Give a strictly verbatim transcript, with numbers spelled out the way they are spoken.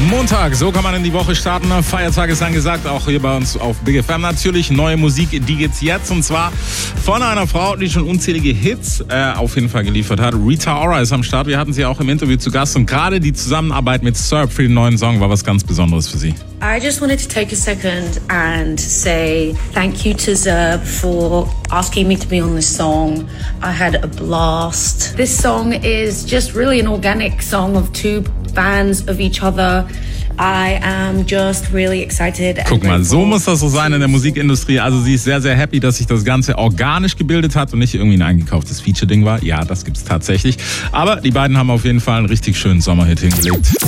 Montag, so kann man in die Woche starten. Feiertag ist angesagt, auch hier bei uns auf Big F M natürlich. Neue Musik, die geht's jetzt, und zwar von einer Frau, die schon unzählige Hits äh, auf jeden Fall geliefert hat. Rita Ora ist am Start, wir hatten sie auch im Interview zu Gast, und gerade die Zusammenarbeit mit Surf für den neuen Song war was ganz Besonderes für sie. I just wanted to take a second and say thank you to Zerb for asking me to be on this song. I had a blast. This song is just really an organic song of two fans of each other. I am just really excited. Guck mal, so muss das so sein in der Musikindustrie. Also sie ist sehr, sehr happy, dass sich das Ganze organisch gebildet hat und nicht irgendwie ein eingekauftes Feature-Ding war. Ja, das gibt's tatsächlich. Aber die beiden haben auf jeden Fall einen richtig schönen Sommerhit hingelegt.